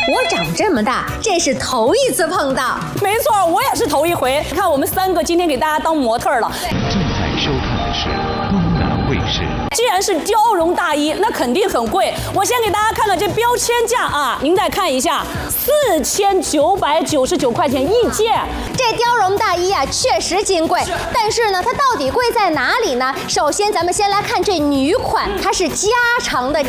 我长这么大，这是头一次碰到。 没错，我也是头一回。看我们3个今天给大家当模特了。 正在收看的是东南卫视。 既然是貂绒大衣，那肯定很贵。我先给大家看看这标签价啊，您再看一下，4999块钱一件。 这貂绒大衣啊，确实金贵，但是呢，它到底贵在哪里呢？首先，咱们先来看这女款，它是加长的